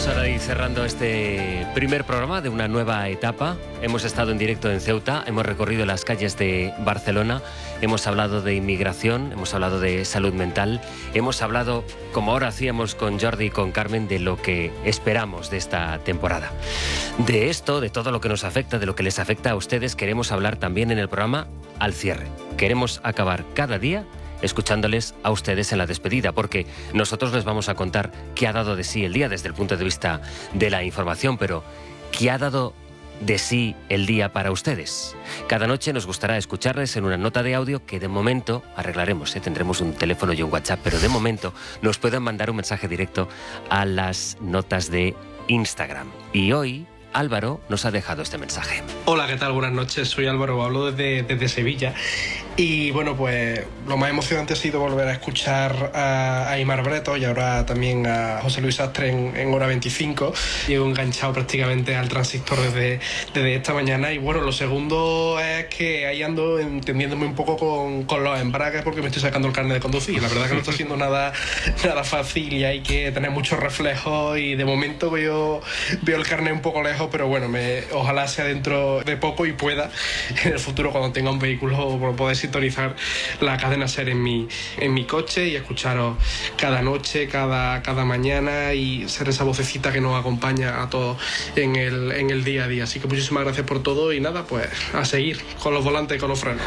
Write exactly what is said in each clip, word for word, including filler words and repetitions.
Estamos ahora ahí cerrando este primer programa de una nueva etapa. Hemos estado en directo en Ceuta, hemos recorrido las calles de Barcelona, hemos hablado de inmigración, hemos hablado de salud mental, hemos hablado, como ahora hacíamos con Jordi y con Carmen, de lo que esperamos de esta temporada. De esto, de todo lo que nos afecta, de lo que les afecta a ustedes, queremos hablar también en el programa al cierre. Queremos acabar cada día escuchándoles a ustedes en la despedida, porque nosotros les vamos a contar qué ha dado de sí el día desde el punto de vista de la información, pero qué ha dado de sí el día para ustedes. Cada noche nos gustará escucharles en una nota de audio que de momento arreglaremos, ¿eh? Tendremos un teléfono y un WhatsApp, pero de momento nos pueden mandar un mensaje directo a las notas de Instagram. Y hoy Álvaro nos ha dejado este mensaje. Hola, ¿qué tal? Buenas noches, soy Álvaro, hablo desde, desde Sevilla. Y bueno, pues lo más emocionante ha sido volver a escuchar a, a Aimar Breto y ahora también a José Luis Astre en, en hora veinticinco. Llevo enganchado prácticamente al transistor desde, desde esta mañana. Y bueno, lo segundo es que ahí ando entendiéndome un poco con, con los embragues porque me estoy sacando el carnet de conducir. La verdad que no está siendo nada, nada fácil y hay que tener muchos reflejos y de momento veo, veo el carnet un poco lejos, pero bueno, me, ojalá sea dentro de poco y pueda en el futuro, cuando tenga un vehículo, poder sintonizar la cadena SER en mi, en mi coche y escucharos cada noche, cada, cada mañana y ser esa vocecita que nos acompaña a todos en el, en el día a día. Así que muchísimas gracias por todo y nada, pues a seguir con los volantes y con los frenos.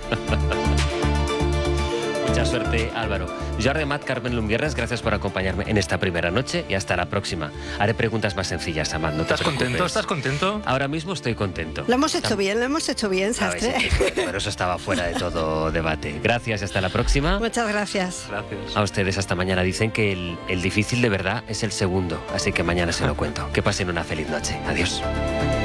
Mucha suerte, Álvaro. Jordi Amat, Carmen Lumbierres, gracias por acompañarme en esta primera noche y hasta la próxima. Haré preguntas más sencillas, Amat, no te ¿Estás preocupes. contento? ¿Estás contento? Ahora mismo estoy contento. Lo hemos hecho bien, lo hemos hecho bien, Sastre. Ver, pero eso estaba fuera de todo debate. Gracias y hasta la próxima. Muchas gracias. Gracias. A ustedes hasta mañana. Dicen que el, el difícil de verdad es el segundo, así que mañana se lo cuento. Que pasen una feliz noche. Adiós.